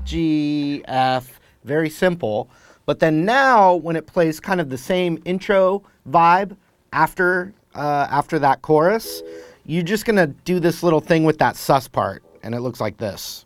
G, F, very simple. But then now when it plays kind of the same intro vibe after that chorus, you're just gonna do this little thing with that sus part, and it looks like this.